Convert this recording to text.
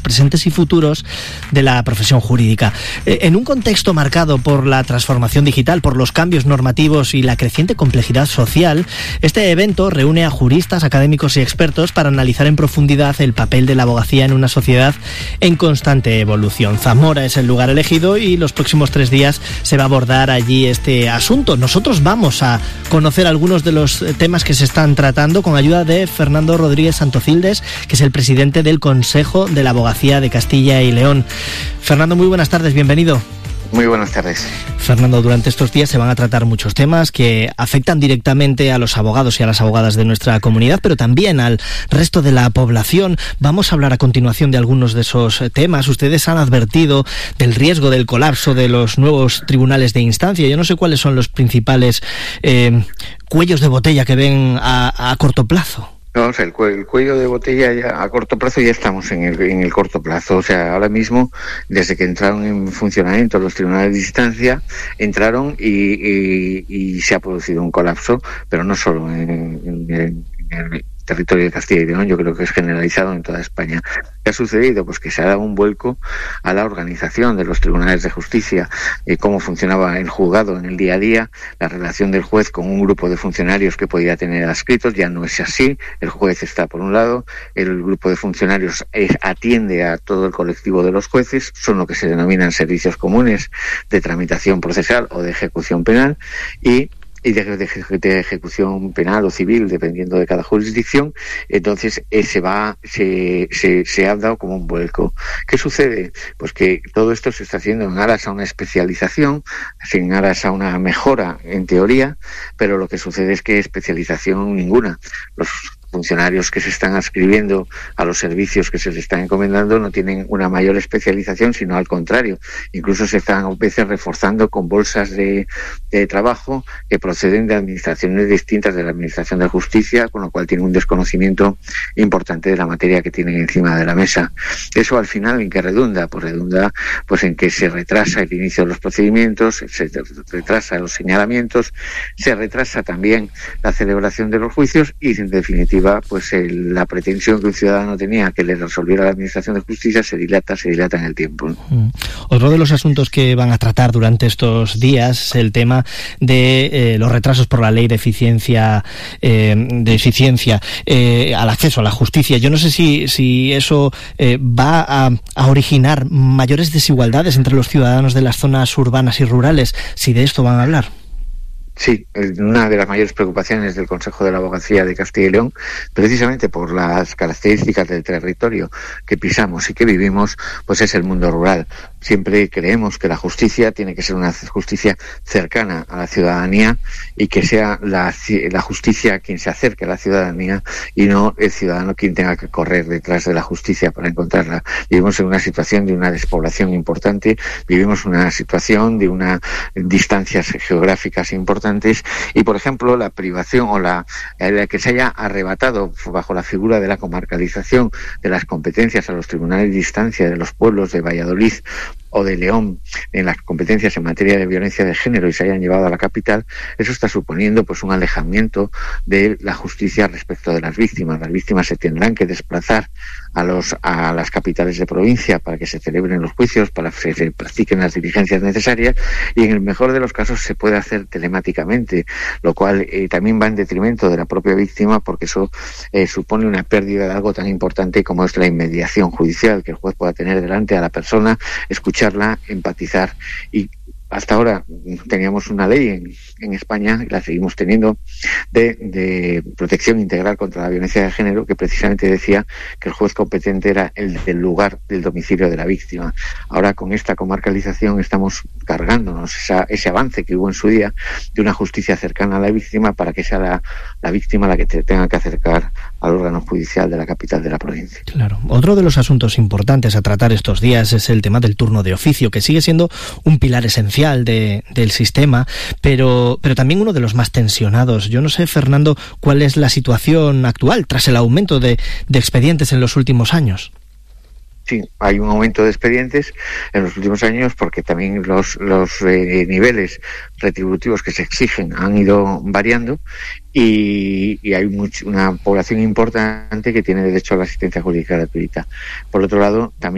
presentes y futuros de la profesión jurídica. En un contexto marcado por la transformación digital, por los cambios normativos y la creciente complejidad social, este evento reúne a juristas, académicos y expertos para analizar en profundidad el papel de la abogacía en una sociedad en constante evolución. Zamora es el lugar elegido y los próximos 3 días se va a abordar allí este asunto. Nosotros vamos a conocer algunos de los temas que se están tratando con ayuda de Fernando Rodríguez Santocildes, que es el presidente del Consejo de la Abogacía de Castilla y León. Fernando, muy buenas tardes, bienvenido. Muy buenas tardes. Fernando, durante estos días se van a tratar muchos temas que afectan directamente a los abogados y a las abogadas de nuestra comunidad, pero también al resto de la población. Vamos a hablar a continuación de algunos de esos temas. Ustedes han advertido del riesgo del colapso de los nuevos tribunales de instancia. Yo no sé cuáles son los principales cuellos de botella que ven a corto plazo. No, o sea, el cuello de botella ya, a corto plazo ya estamos en el corto plazo. O sea, ahora mismo, desde que entraron en funcionamiento los tribunales de instancia, entraron y se ha producido un colapso, pero no solo en el territorio de Castilla y León, yo creo que es generalizado en toda España. ¿Qué ha sucedido? Pues que se ha dado un vuelco a la organización de los tribunales de justicia, cómo funcionaba el juzgado en el día a día, la relación del juez con un grupo de funcionarios que podía tener adscritos. Ya no es así. El juez está por un lado, el grupo de funcionarios atiende a todo el colectivo de los jueces, son lo que se denominan servicios comunes de tramitación procesal o de ejecución penal y de ejecución penal o civil, dependiendo de cada jurisdicción. Entonces se ha dado como un vuelco. ¿Qué sucede? Pues que todo esto se está haciendo en aras a una especialización, en aras a una mejora en teoría, pero lo que sucede es que especialización ninguna. Los funcionarios que se están adscribiendo a los servicios que se les están encomendando no tienen una mayor especialización, sino al contrario. Incluso se están a veces reforzando con bolsas de trabajo que proceden de administraciones distintas de la Administración de Justicia, con lo cual tienen un desconocimiento importante de la materia que tienen encima de la mesa. Eso al final, ¿en qué redunda? Pues redunda en que se retrasa el inicio de los procedimientos, se retrasa los señalamientos, se retrasa también la celebración de los juicios y, en definitiva, la pretensión que un ciudadano tenía que le resolviera la Administración de Justicia se dilata en el tiempo, ¿no? Otro de los asuntos que van a tratar durante estos días es el tema de los retrasos por la ley de eficiencia al acceso a la justicia. Yo no sé si eso va a originar mayores desigualdades entre los ciudadanos de las zonas urbanas y rurales, si de esto van a hablar. Sí, una de las mayores preocupaciones del Consejo de la Abogacía de Castilla y León, precisamente por las características del territorio que pisamos y que vivimos, pues es el mundo rural. Siempre creemos que la justicia tiene que ser una justicia cercana a la ciudadanía y que sea la justicia quien se acerque a la ciudadanía y no el ciudadano quien tenga que correr detrás de la justicia para encontrarla. Vivimos en una situación de una despoblación importante, vivimos una situación de unas distancias geográficas importantes y, por ejemplo, la privación o la que se haya arrebatado bajo la figura de la comarcalización de las competencias a los tribunales de instancia de los pueblos de Valladolid o de León en las competencias en materia de violencia de género y se hayan llevado a la capital, eso está suponiendo un alejamiento de la justicia respecto de las víctimas. Las víctimas se tendrán que desplazar a las capitales de provincia para que se celebren los juicios, para que se practiquen las diligencias necesarias y en el mejor de los casos se puede hacer telemáticamente, lo cual también va en detrimento de la propia víctima porque eso supone una pérdida de algo tan importante como es la inmediación judicial, que el juez pueda tener delante a la persona, escucharla, empatizar. Y hasta ahora teníamos una ley en España, y la seguimos teniendo, de protección integral contra la violencia de género, que precisamente decía que el juez competente era el del lugar del domicilio de la víctima. Ahora, con esta comarcalización, estamos cargándonos ese avance que hubo en su día de una justicia cercana a la víctima para que sea la víctima la que tenga que acercar al órgano judicial de la capital de la provincia. Claro. Otro de los asuntos importantes a tratar estos días es el tema del turno de oficio, que sigue siendo un pilar esencial del sistema, pero también uno de los más tensionados. Yo no sé, Fernando, cuál es la situación actual tras el aumento de expedientes en los últimos años. Sí, hay un aumento de expedientes en los últimos años porque también los niveles retributivos que se exigen han ido variando y hay una población importante que tiene derecho a la asistencia jurídica gratuita. Por otro lado, también